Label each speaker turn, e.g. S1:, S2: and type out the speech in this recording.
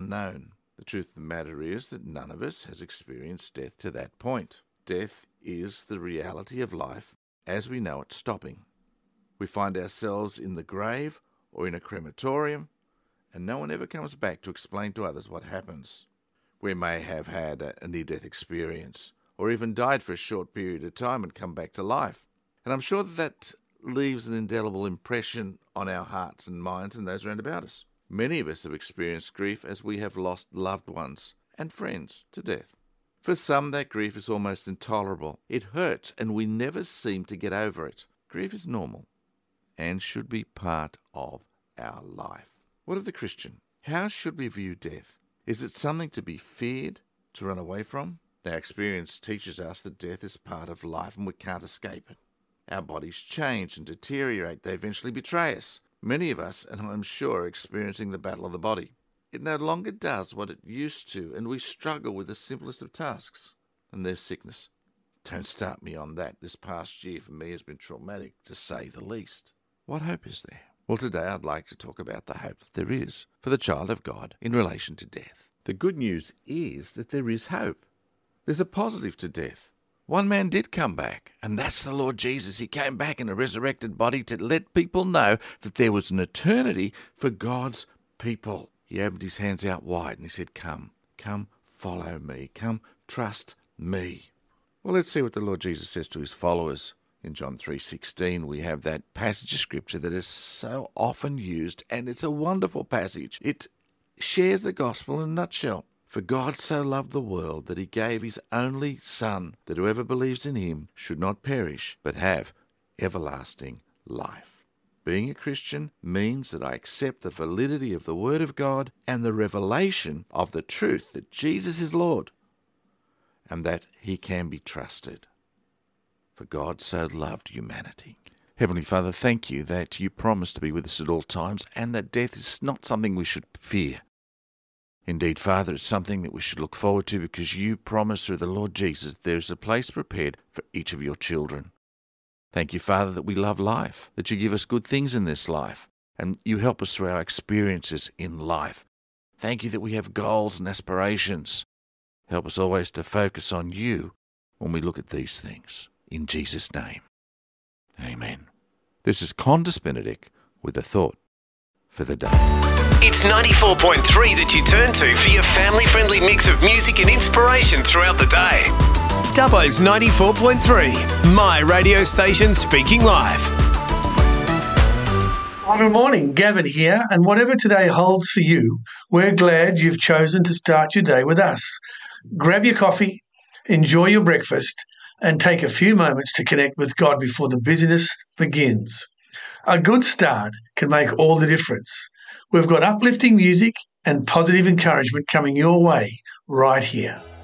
S1: unknown. The truth of the matter is that none of us has experienced death to that point. Death is the reality of life as we know it stopping. We find ourselves in the grave or in a crematorium, and no one ever comes back to explain to others what happens. We may have had a near-death experience, or even died for a short period of time and come back to life. And I'm sure that leaves an indelible impression on our hearts and minds and those around about us. Many of us have experienced grief as we have lost loved ones and friends to death. For some, that grief is almost intolerable. It hurts, and we never seem to get over it. Grief is normal and should be part of our life. What of the Christian? How should we view death? Is it something to be feared, to run away from? Our experience teaches us that death is part of life and we can't escape it. Our bodies change and deteriorate. They eventually betray us. Many of us, and I'm sure, are experiencing the battle of the body. It no longer does what it used to, and we struggle with the simplest of tasks. And there's sickness. Don't start me on that. This past year for me has been traumatic, to say the least. What hope is there? Well, today I'd like to talk about the hope that there is for the child of God in relation to death. The good news is that there is hope. There's a positive to death. One man did come back, and that's the Lord Jesus. He came back in a resurrected body to let people know that there was an eternity for God's people. He opened his hands out wide and he said, come, follow me, come, trust me. Well, let's see what the Lord Jesus says to his followers. In John 3:16, we have that passage of Scripture that is so often used, and it's a wonderful passage. It shares the gospel in a nutshell. For God so loved the world that he gave his only Son, that whoever believes in him should not perish, but have everlasting life. Being a Christian means that I accept the validity of the Word of God and the revelation of the truth that Jesus is Lord, and that he can be trusted. For God so loved humanity. Heavenly Father, thank you that you promise to be with us at all times, and that death is not something we should fear. Indeed, Father, it's something that we should look forward to, because you promise through the Lord Jesus there's a place prepared for each of your children. Thank you, Father, that we love life, that you give us good things in this life, and you help us through our experiences in life. Thank you that we have goals and aspirations. Help us always to focus on you when we look at these things. In Jesus' name, amen. This is Condis Benedict with a thought for the day.
S2: It's 94.3 that you turn to for your family-friendly mix of music and inspiration throughout the day. Dubbo's 94.3, my radio station speaking live.
S3: Well, good morning, Gavin here, and whatever today holds for you, we're glad you've chosen to start your day with us. Grab your coffee, enjoy your breakfast, and take a few moments to connect with God before the busyness begins. A good start can make all the difference. We've got uplifting music and positive encouragement coming your way right here.